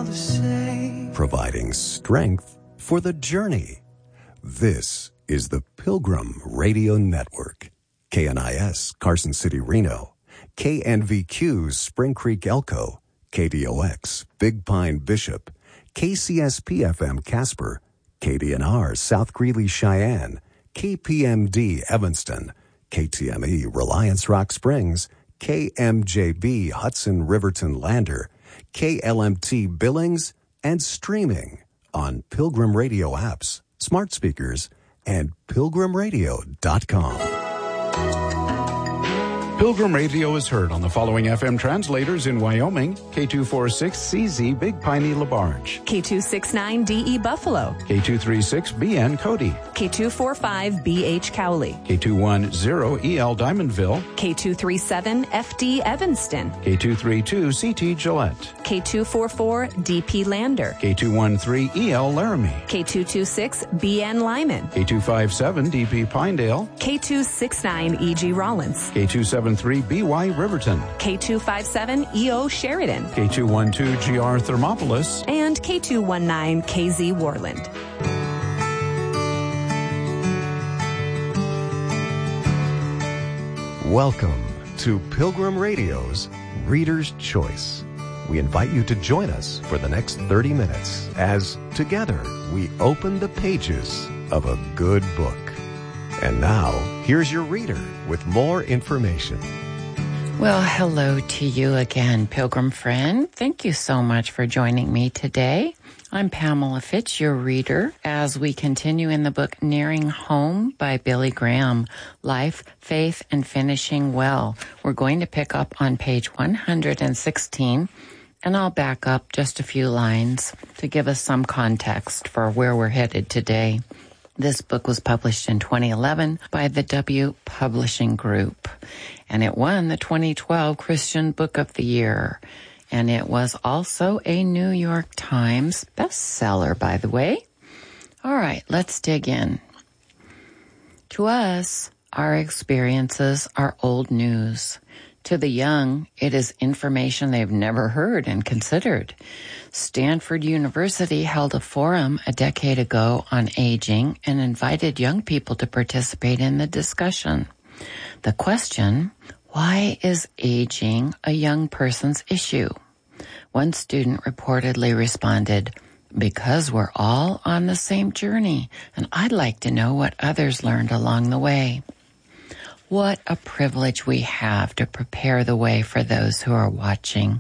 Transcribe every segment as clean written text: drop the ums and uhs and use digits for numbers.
all the same. Providing strength for the journey. This is the Pilgrim Radio Network. KNIS, Carson City, Reno. KNVQ, Spring Creek, Elko. KDOX, Big Pine, Bishop. KCSP-FM, Casper. KDNR, South Greeley, Cheyenne. KPMD, Evanston. KTME, Reliance Rock Springs. KMJB, Hudson Riverton Lander. KLMT, Billings, and streaming on Pilgrim Radio apps, smart speakers, and pilgrimradio.com. Pilgrim Radio is heard on the following FM translators in Wyoming: K246CZ Big Piney LaBarge, K269DE Buffalo, K236BN Cody, K245BH Cowley, K210EL Diamondville, K237FD Evanston, K232CT Gillette, K244DP Lander, K213EL Laramie, K226BN Lyman, K257DP Pinedale, K269EG Rollins, K273BY Riverton, K257EO Sheridan, K212GR Thermopolis, and K219KZ Warland. Welcome to Pilgrim Radio's Reader's Choice. We invite you to join us for the next 30 minutes as together we open the pages of a good book. And now, here's your reader with more information. Well, hello to you again, Pilgrim friend. Thank you so much for joining me today. I'm Pamela Fitch, your reader, as we continue in the book Nearing Home by Billy Graham, Life, Faith, and Finishing Well. We're going to pick up on page 116, and I'll back up just a few lines to give us some context for where we're headed today. This book was published in 2011 by the W Publishing Group, and it won the 2012 Christian Book of the Year. And it was also a New York Times bestseller, by the way. All right, let's dig in. To us, our experiences are old news. To the young, it is information they've never heard and considered. Stanford University held a forum a decade ago on aging and invited young people to participate in the discussion. The question, why is aging a young person's issue? One student reportedly responded, because we're all on the same journey, and I'd like to know what others learned along the way. What a privilege we have to prepare the way for those who are watching.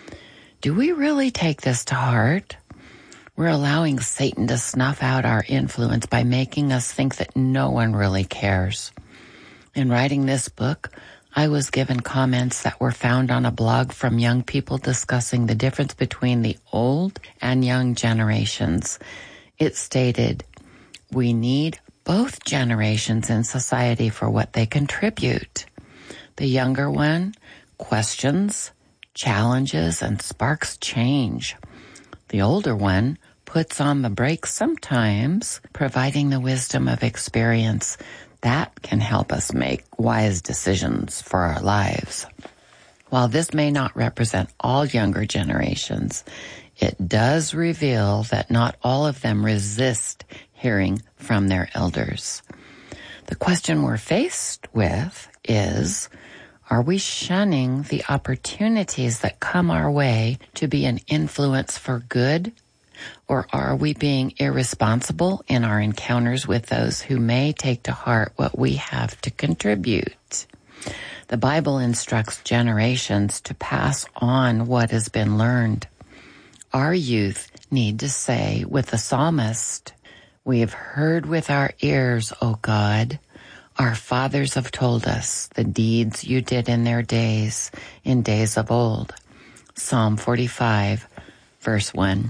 Do we really take this to heart? We're allowing Satan to snuff out our influence by making us think that no one really cares. In writing this book, I was given comments that were found on a blog from young people discussing the difference between the old and young generations. It stated, we need both generations in society for what they contribute. The younger one questions, challenges, and sparks change. The older one puts on the brakes sometimes, providing the wisdom of experience that can help us make wise decisions for our lives. While this may not represent all younger generations, it does reveal that not all of them resist hearing from their elders. The question we're faced with is, are we shunning the opportunities that come our way to be an influence for good? Or are we being irresponsible in our encounters with those who may take to heart what we have to contribute? The Bible instructs generations to pass on what has been learned. Our youth need to say with the psalmist, we have heard with our ears, O God. Our fathers have told us the deeds you did in their days, in days of old. Psalm 45, verse 1.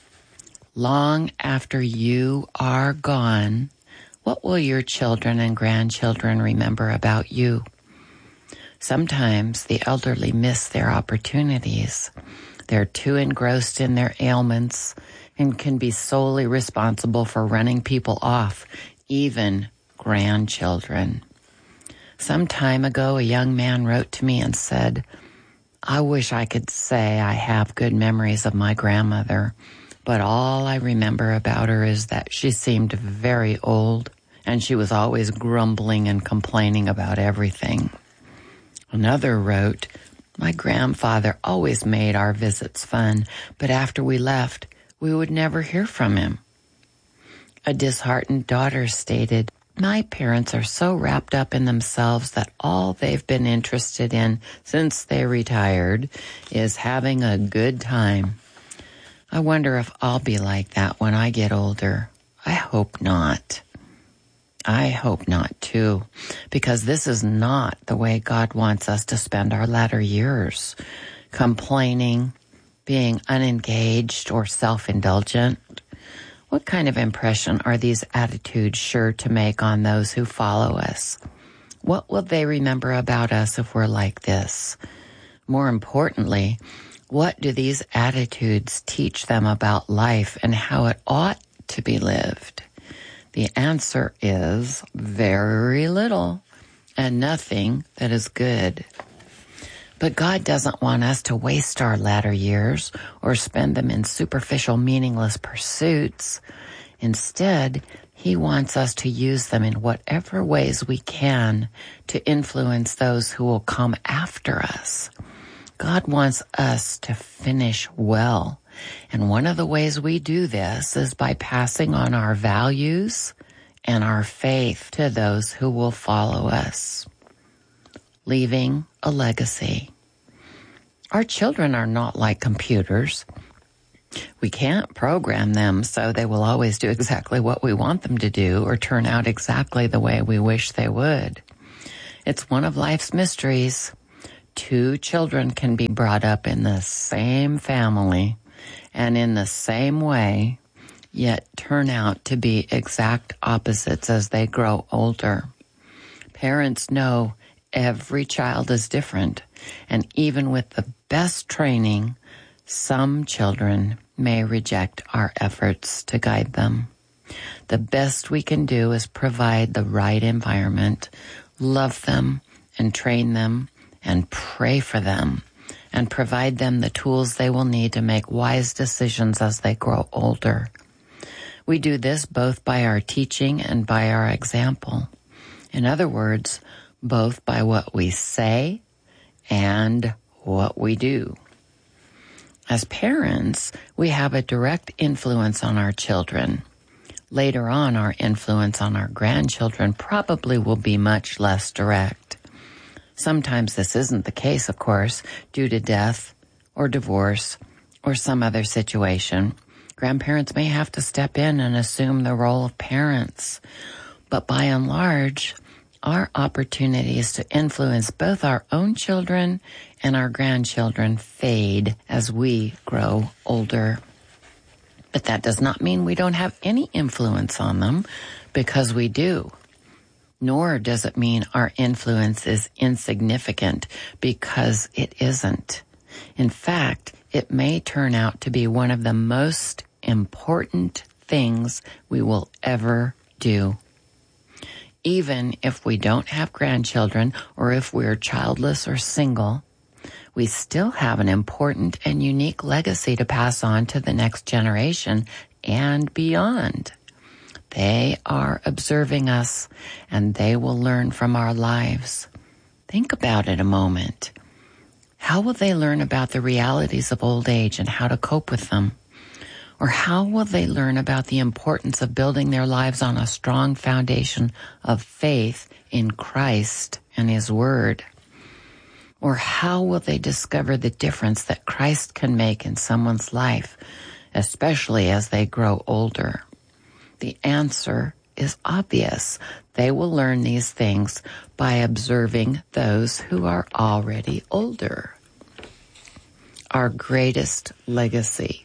Long after you are gone, what will your children and grandchildren remember about you? Sometimes the elderly miss their opportunities. They're too engrossed in their ailments and can be solely responsible for running people off, even grandchildren. Some time ago, a young man wrote to me and said, I wish I could say I have good memories of my grandmother, but all I remember about her is that she seemed very old, and she was always grumbling and complaining about everything. Another wrote, "My grandfather always made our visits fun, but after we left, we would never hear from him." A disheartened daughter stated, "My parents are so wrapped up in themselves that all they've been interested in since they retired is having a good time. I wonder if I'll be like that when I get older. I hope not." I hope not, too, because this is not the way God wants us to spend our latter years. Complaining, being unengaged or self-indulgent. What kind of impression are these attitudes sure to make on those who follow us? What will they remember about us if we're like this? More importantly, what do these attitudes teach them about life and how it ought to be lived? The answer is very little and nothing that is good. But God doesn't want us to waste our latter years or spend them in superficial, meaningless pursuits. Instead, He wants us to use them in whatever ways we can to influence those who will come after us. God wants us to finish well. And one of the ways we do this is by passing on our values and our faith to those who will follow us. Leaving a legacy. Our children are not like computers. We can't program them so they will always do exactly what we want them to do or turn out exactly the way we wish they would. It's one of life's mysteries. 2 children can be brought up in the same family and in the same way, yet turn out to be exact opposites as they grow older. Parents know every child is different, and even with the best training, some children may reject our efforts to guide them. The best we can do is provide the right environment, love them and train them and pray for them, and provide them the tools they will need to make wise decisions as they grow older. We do this both by our teaching and by our example. In other words, both by what we say and what we do. As parents, we have a direct influence on our children. Later on, our influence on our grandchildren probably will be much less direct. Sometimes this isn't the case, of course, due to death or divorce or some other situation. Grandparents may have to step in and assume the role of parents. But by and large, our opportunities to influence both our own children and our grandchildren fade as we grow older. But that does not mean we don't have any influence on them, because we do. Nor does it mean our influence is insignificant, because it isn't. In fact, it may turn out to be one of the most important things we will ever do. Even if we don't have grandchildren, or if we're childless or single, we still have an important and unique legacy to pass on to the next generation and beyond. They are observing us, and they will learn from our lives. Think about it a moment. How will they learn about the realities of old age and how to cope with them? Or how will they learn about the importance of building their lives on a strong foundation of faith in Christ and His Word? Or how will they discover the difference that Christ can make in someone's life, especially as they grow older? The answer is obvious. They will learn these things by observing those who are already older. Our greatest legacy.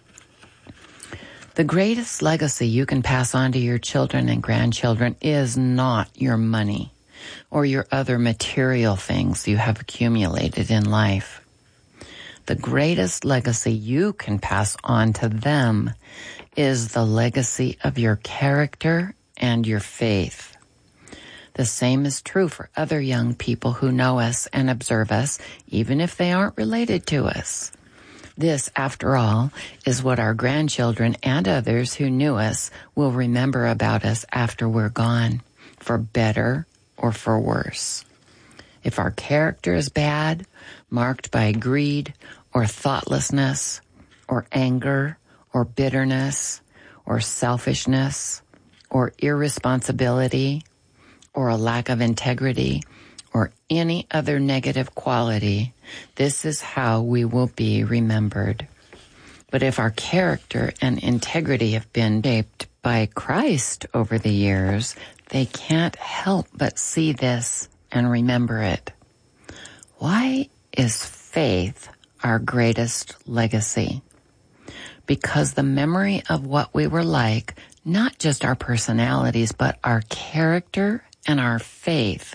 The greatest legacy you can pass on to your children and grandchildren is not your money or your other material things you have accumulated in life. The greatest legacy you can pass on to them is the legacy of your character and your faith. The same is true for other young people who know us and observe us, even if they aren't related to us. This, after all, is what our grandchildren and others who knew us will remember about us after we're gone, for better or for worse. If our character is bad, marked by greed or thoughtlessness or anger or bitterness or selfishness or irresponsibility or a lack of integrity or any other negative quality, this is how we will be remembered. But if our character and integrity have been shaped by Christ over the years, they can't help but see this and remember it. Why is faith our greatest legacy? Because the memory of what we were like, not just our personalities, but our character and our faith,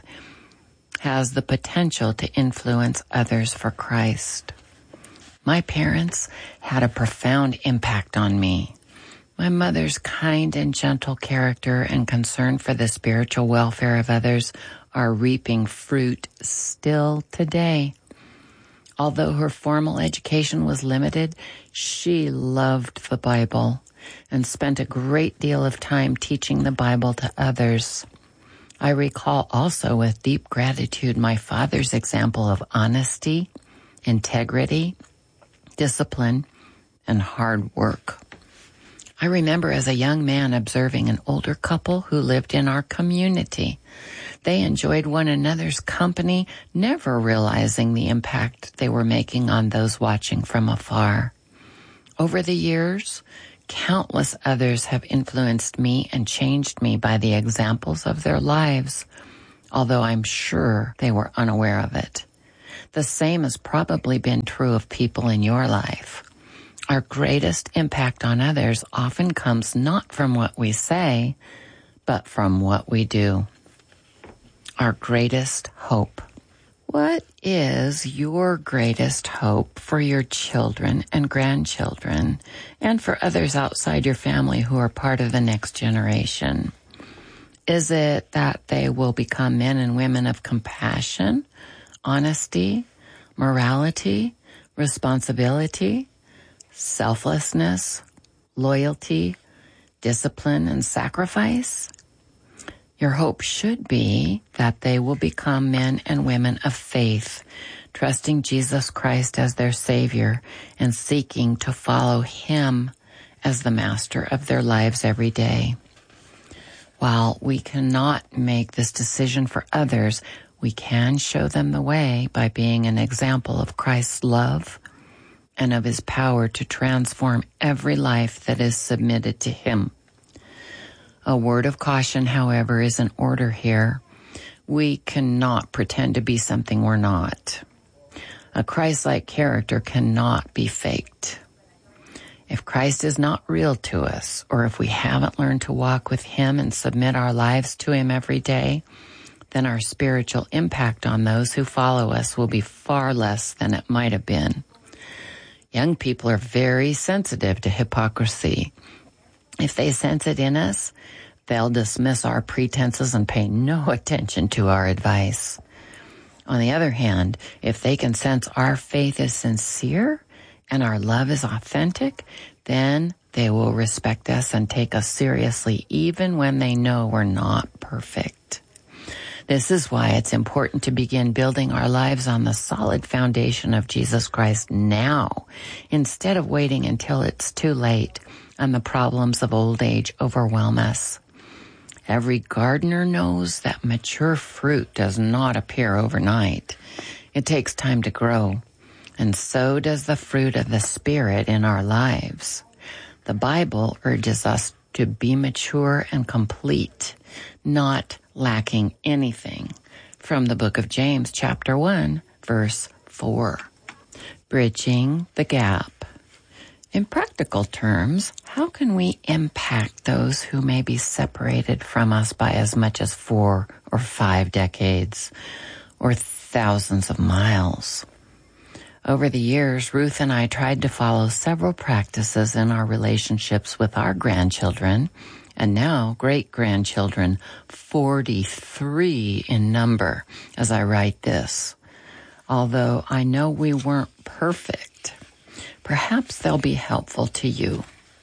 has the potential to influence others for Christ. My parents had a profound impact on me. My mother's kind and gentle character and concern for the spiritual welfare of others are reaping fruit still today. Although her formal education was limited, she loved the Bible and spent a great deal of time teaching the Bible to others. I recall also with deep gratitude my father's example of honesty, integrity, discipline, and hard work. I remember as a young man observing an older couple who lived in our community. They enjoyed one another's company, never realizing the impact they were making on those watching from afar. Over the years, countless others have influenced me and changed me by the examples of their lives, although I'm sure they were unaware of it. The same has probably been true of people in your life. Our greatest impact on others often comes not from what we say, but from what we do. Our greatest hope. What is your greatest hope for your children and grandchildren and for others outside your family who are part of the next generation? Is it that they will become men and women of compassion, honesty, morality, responsibility, selflessness, loyalty, discipline, and sacrifice? Your hope should be that they will become men and women of faith, trusting Jesus Christ as their Savior and seeking to follow Him as the master of their lives every day. While we cannot make this decision for others, we can show them the way by being an example of Christ's love and of His power to transform every life that is submitted to Him. A word of caution, however, is in order here. We cannot pretend to be something we're not. A Christ-like character cannot be faked. If Christ is not real to us, or if we haven't learned to walk with Him and submit our lives to Him every day, then our spiritual impact on those who follow us will be far less than it might have been. Young people are very sensitive to hypocrisy. If they sense it in us, they'll dismiss our pretenses and pay no attention to our advice. On the other hand, if they can sense our faith is sincere and our love is authentic, then they will respect us and take us seriously even when they know we're not perfect. This is why it's important to begin building our lives on the solid foundation of Jesus Christ now, instead of waiting until it's too late and the problems of old age overwhelm us. Every gardener knows that mature fruit does not appear overnight. It takes time to grow, and so does the fruit of the Spirit in our lives. The Bible urges us to be mature and complete, not lacking anything, from the book of James, chapter 1, verse 4. Bridging the gap. In practical terms, how can we impact those who may be separated from us by as much as 4 or 5 decades, or thousands of miles? Over the years, Ruth and I tried to follow several practices in our relationships with our grandchildren and now great-grandchildren, 43 in number as I write this. Although I know we weren't perfect, perhaps they'll be helpful to you.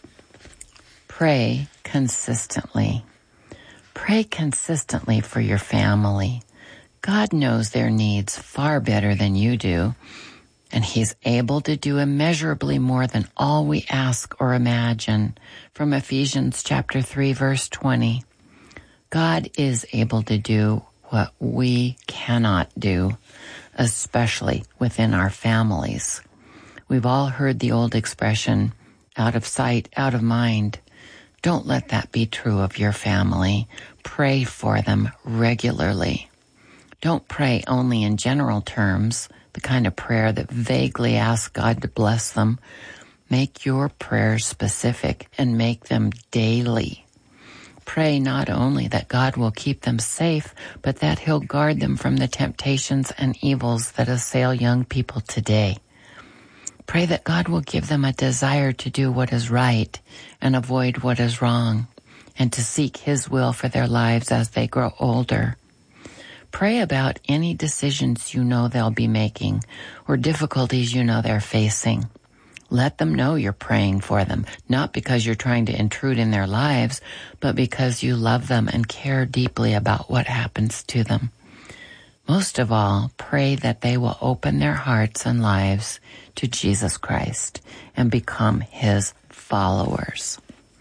Pray consistently. Pray consistently for your family. God knows their needs far better than you do, and He's able to do immeasurably more than all we ask or imagine. From Ephesians chapter 3, verse 20. God is able to do what we cannot do, especially within our families. We've all heard the old expression, out of sight, out of mind. Don't let that be true of your family. Pray for them regularly. Don't pray only in general terms, the kind of prayer that vaguely asks God to bless them. Make your prayers specific and make them daily. Pray not only that God will keep them safe, but that He'll guard them from the temptations and evils that assail young people today. Pray that God will give them a desire to do what is right and avoid what is wrong, and to seek His will for their lives as they grow older. Pray about any decisions you know they'll be making or difficulties you know they're facing. Let them know you're praying for them, not because you're trying to intrude in their lives, but because you love them and care deeply about what happens to them. Most of all, pray that they will open their hearts and lives to Jesus Christ and become His followers.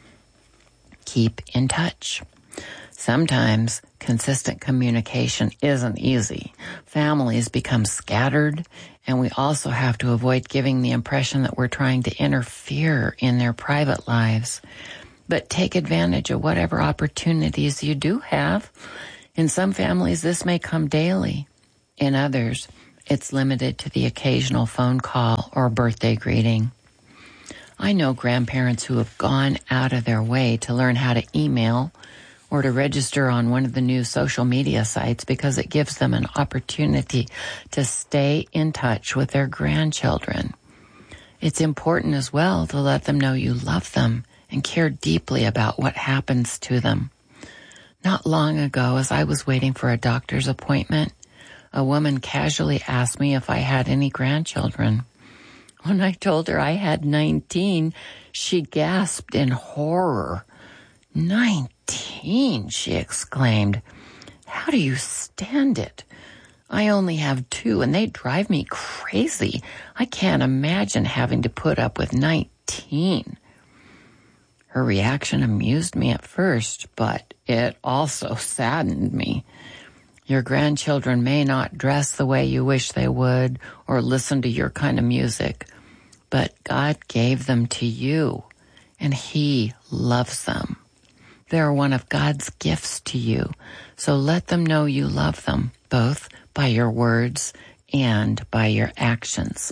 Keep in touch. Sometimes consistent communication isn't easy. Families become scattered, and we also have to avoid giving the impression that we're trying to interfere in their private lives. But take advantage of whatever opportunities you do have. In some families, this may come daily. In others, it's limited to the occasional phone call or birthday greeting. I know grandparents who have gone out of their way to learn how to email or to register on one of the new social media sites because it gives them an opportunity to stay in touch with their grandchildren. It's important as well to let them know you love them and care deeply about what happens to them. Not long ago, as I was waiting for a doctor's appointment, a woman casually asked me if I had any grandchildren. When I told her I had 19, she gasped in horror. 19, she exclaimed. How do you stand it? I only have 2, and they drive me crazy. I can't imagine having to put up with 19. Her reaction amused me at first, but it also saddened me. Your grandchildren may not dress the way you wish they would or listen to your kind of music, but God gave them to you, and He loves them. They're one of God's gifts to you, so let them know you love them, both by your words and by your actions.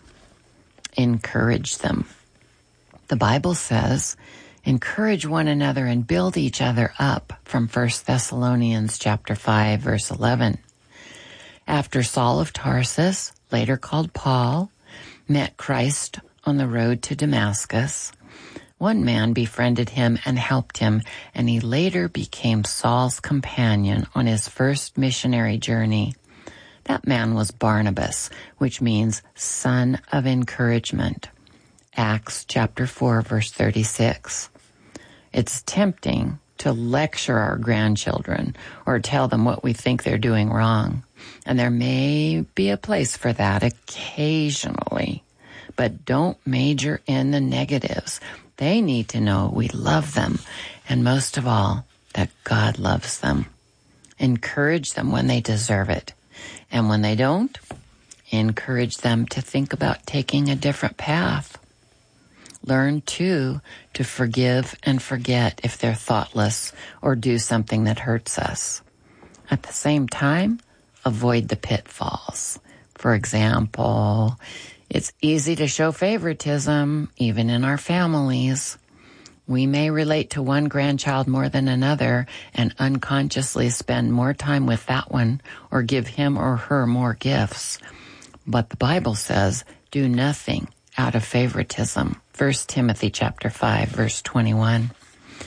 Encourage them. The Bible says, encourage one another and build each other up, from 1 Thessalonians chapter 5, verse 11. After Saul of Tarsus, later called Paul, met Christ on the road to Damascus, one man befriended him and helped him, and he later became Saul's companion on his first missionary journey. That man was Barnabas, which means son of encouragement. Acts chapter 4, verse 36. It's tempting to lecture our grandchildren or tell them what we think they're doing wrong. And there may be a place for that occasionally. But don't major in the negatives. They need to know we love them, and most of all, that God loves them. Encourage them when they deserve it. And when they don't, encourage them to think about taking a different path. Learn, too, to forgive and forget if they're thoughtless or do something that hurts us. At the same time, avoid the pitfalls. For example, it's easy to show favoritism, even in our families. We may relate to one grandchild more than another and unconsciously spend more time with that one or give him or her more gifts. But the Bible says, do nothing out of favoritism. 1 Timothy chapter 5, verse 21.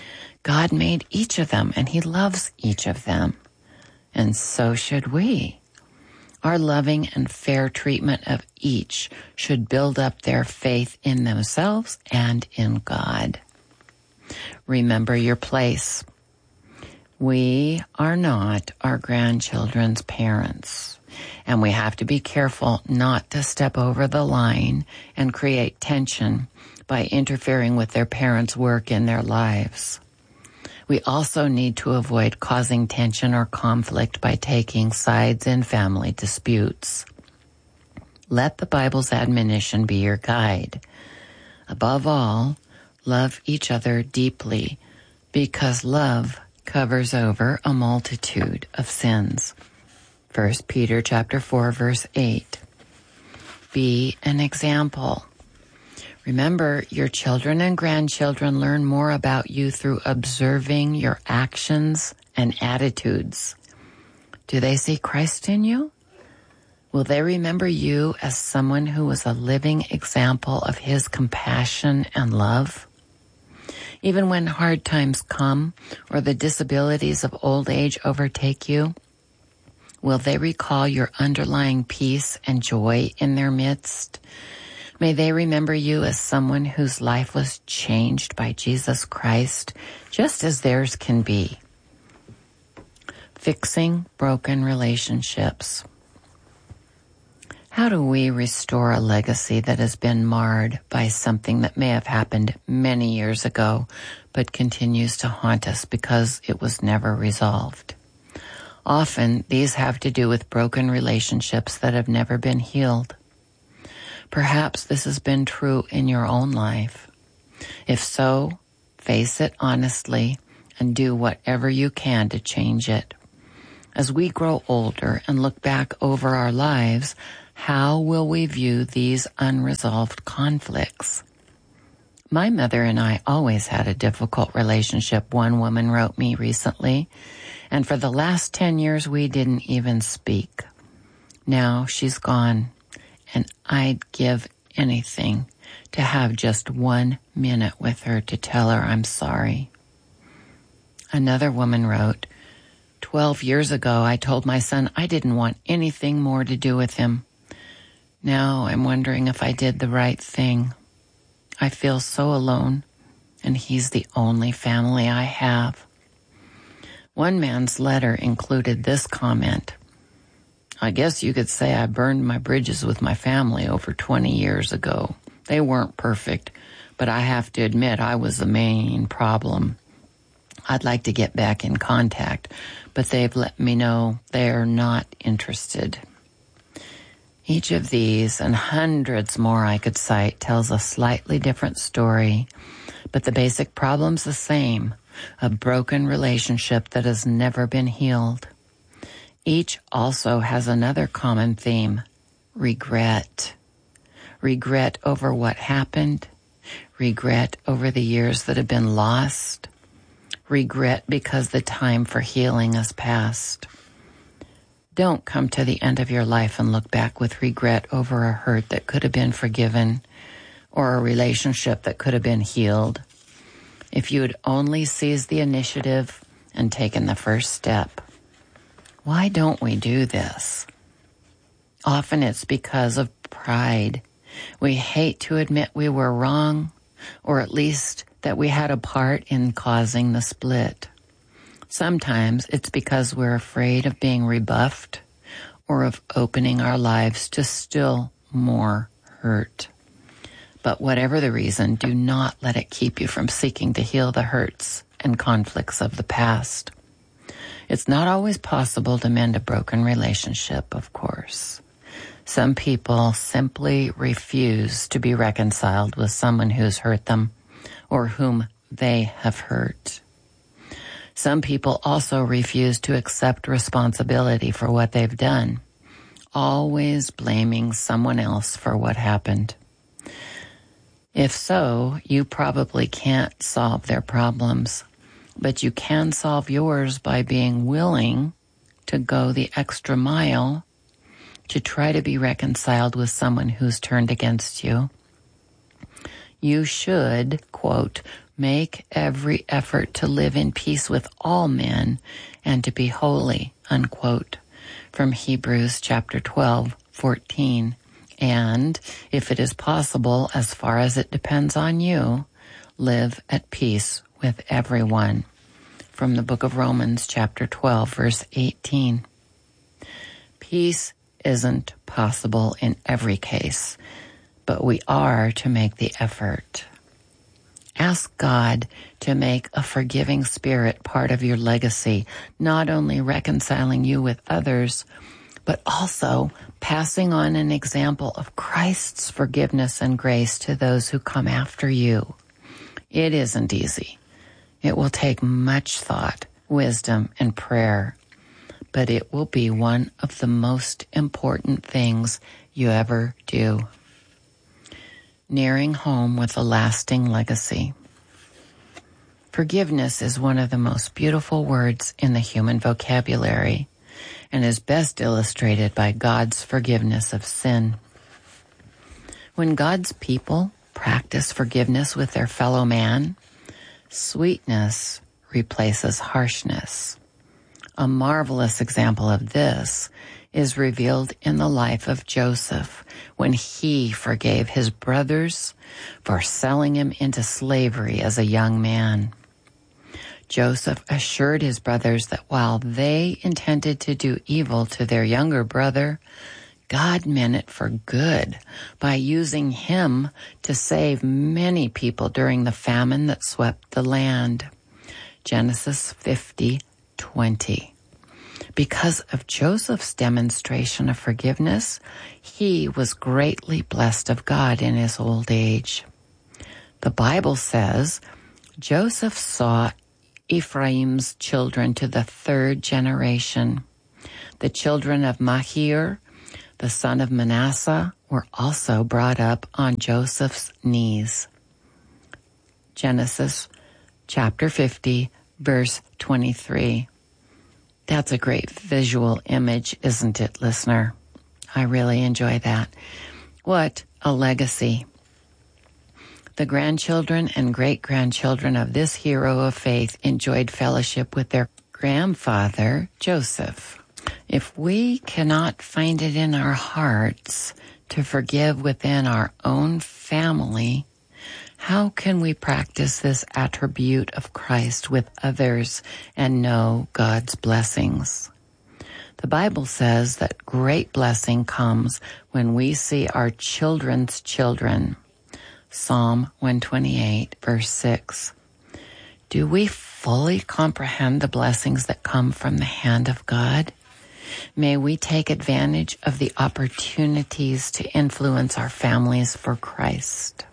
God made each of them, and He loves each of them. And so should we. Our loving and fair treatment of each should build up their faith in themselves and in God. Remember your place. We are not our grandchildren's parents, and we have to be careful not to step over the line and create tension by interfering with their parents' work in their lives. We also need to avoid causing tension or conflict by taking sides in family disputes. Let the Bible's admonition be your guide. Above all, love each other deeply, because love covers over a multitude of sins. 1 Peter chapter 4, verse 8. Be an example. Remember, your children and grandchildren learn more about you through observing your actions and attitudes. Do they see Christ in you? Will they remember you as someone who was a living example of His compassion and love? Even when hard times come or the disabilities of old age overtake you, will they recall your underlying peace and joy in their midst? May they remember you as someone whose life was changed by Jesus Christ, just as theirs can be. Fixing broken relationships. How do we restore a legacy that has been marred by something that may have happened many years ago, but continues to haunt us because it was never resolved? Often, these have to do with broken relationships that have never been healed. Perhaps this has been true in your own life. If so, face it honestly and do whatever you can to change it. As we grow older and look back over our lives, how will we view these unresolved conflicts? My mother and I always had a difficult relationship, one woman wrote me recently, and for the last 10 years we didn't even speak. Now she's gone, and I'd give anything to have just 1 minute with her to tell her I'm sorry. Another woman wrote, 12 years ago I told my son I didn't want anything more to do with him. Now I'm wondering if I did the right thing. I feel so alone, and he's the only family I have. One man's letter included this comment. I guess you could say I burned my bridges with my family over 20 years ago. They weren't perfect, but I have to admit I was the main problem. I'd like to get back in contact, but they've let me know they're not interested. Each of these, and hundreds more I could cite, tells a slightly different story, but the basic problem's the same, a broken relationship that has never been healed. Each also has another common theme, regret. Regret over what happened, regret over the years that have been lost, regret because the time for healing has passed. Don't come to the end of your life and look back with regret over a hurt that could have been forgiven or a relationship that could have been healed. If you had only seized the initiative and taken the first step. Why don't we do this? Often it's because of pride. We hate to admit we were wrong, or at least that we had a part in causing the split. Sometimes it's because we're afraid of being rebuffed or of opening our lives to still more hurt. But whatever the reason, do not let it keep you from seeking to heal the hurts and conflicts of the past. It's not always possible to mend a broken relationship, of course. Some people simply refuse to be reconciled with someone who's hurt them or whom they have hurt. Some people also refuse to accept responsibility for what they've done, always blaming someone else for what happened. If so, you probably can't solve their problems, but you can solve yours by being willing to go the extra mile to try to be reconciled with someone who's turned against you. You should, quote, make every effort to live in peace with all men and to be holy, unquote, from Hebrews chapter 12:14. And, if it is possible, as far as it depends on you, live at peace with everyone, from the book of Romans chapter 12, verse 18. Peace isn't possible in every case, but we are to make the effort. Ask God to make a forgiving spirit part of your legacy, not only reconciling you with others, but also passing on an example of Christ's forgiveness and grace to those who come after you. It isn't easy. It will take much thought, wisdom, and prayer, but it will be one of the most important things you ever do. Nearing home with a lasting legacy. Forgiveness is one of the most beautiful words in the human vocabulary and is best illustrated by God's forgiveness of sin. When God's people practice forgiveness with their fellow man, sweetness replaces harshness. A marvelous example of this is revealed in the life of Joseph when he forgave his brothers for selling him into slavery as a young man. Joseph assured his brothers that while they intended to do evil to their younger brother, God meant it for good by using him to save many people during the famine that swept the land. Genesis 50:20. Because of Joseph's demonstration of forgiveness, he was greatly blessed of God in his old age. The Bible says Joseph saw Ephraim's children to the third generation. The children of Machir, the son of Manasseh, were also brought up on Joseph's knees. Genesis chapter 50, verse 23. That's a great visual image, isn't it, listener? I really enjoy that. What a legacy. The grandchildren and great-grandchildren of this hero of faith enjoyed fellowship with their grandfather, Joseph. If we cannot find it in our hearts to forgive within our own family, how can we practice this attribute of Christ with others and know God's blessings? The Bible says that great blessing comes when we see our children's children. Psalm 128, verse 6. Do we fully comprehend the blessings that come from the hand of God? May we take advantage of the opportunities to influence our families for Christ.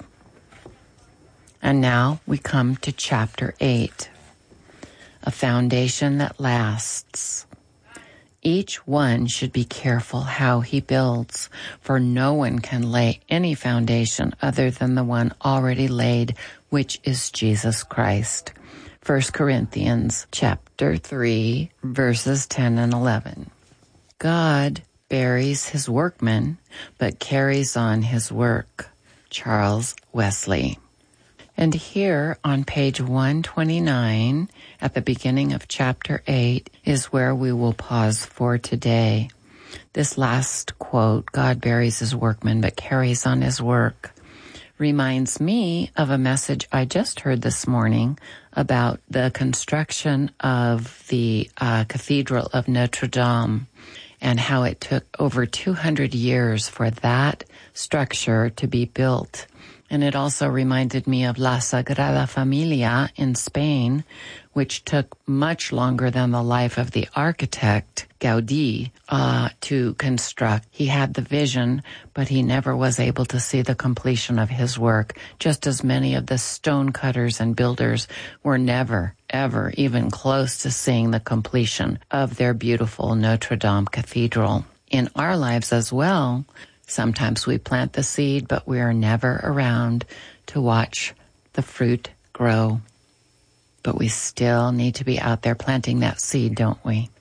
And now we come to chapter 8, a foundation that lasts. Each one should be careful how he builds, for no one can lay any foundation other than the one already laid, which is Jesus Christ. 1 Corinthians chapter 3, verses 10 and 11. God buries his workmen, but carries on his work. Charles Wesley. And here on page 129, at the beginning of chapter 8, is where we will pause for today. This last quote, God buries his workmen but carries on his work, reminds me of a message I just heard this morning about the construction of the Cathedral of Notre Dame and how it took over 200 years for that structure to be built. And it also reminded me of La Sagrada Familia in Spain, which took much longer than the life of the architect, Gaudí, to construct. He had the vision, but he never was able to see the completion of his work, just as many of the stone cutters and builders were never, ever even close to seeing the completion of their beautiful Notre Dame Cathedral. In our lives as well, sometimes we plant the seed, but we are never around to watch the fruit grow. But we still need to be out there planting that seed, don't we?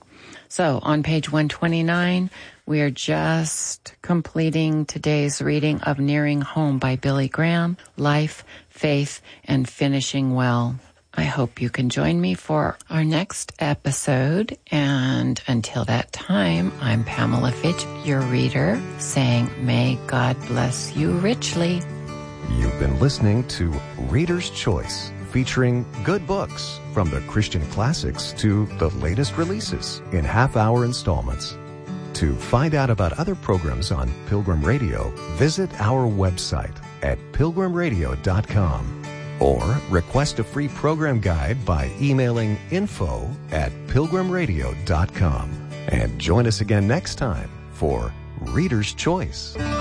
So on page 129, we are just completing today's reading of Nearing Home by Billy Graham, Life, Faith, and Finishing Well. I hope you can join me for our next episode. And until that time, I'm Pamela Fitch, your reader, saying, may God bless you richly. You've been listening to Reader's Choice, featuring good books from the Christian classics to the latest releases in half-hour installments. To find out about other programs on Pilgrim Radio, visit our website at pilgrimradio.com or request a free program guide by emailing info@pilgrimradio.com. And join us again next time for Reader's Choice.